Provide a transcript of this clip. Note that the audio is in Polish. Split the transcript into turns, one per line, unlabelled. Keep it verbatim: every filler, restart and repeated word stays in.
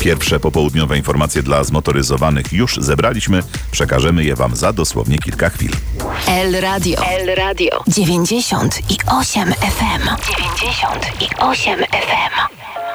Pierwsze popołudniowe informacje dla zmotoryzowanych już zebraliśmy. Przekażemy je Wam za dosłownie kilka chwil.
El Radio. El Radio. dziewięćdziesiąt i osiem F M. dziewięćdziesiąt i osiem F M.